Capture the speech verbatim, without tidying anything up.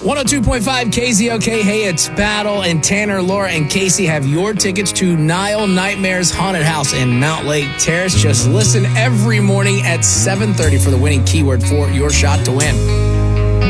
one oh two point five K Z O K. Hey, it's Battle, and Tanner, Laura, and Casey have your tickets to Nile Nightmares Haunted House in Mount Lake Terrace. Just listen every morning at seven thirty for the winning keyword for your shot to win.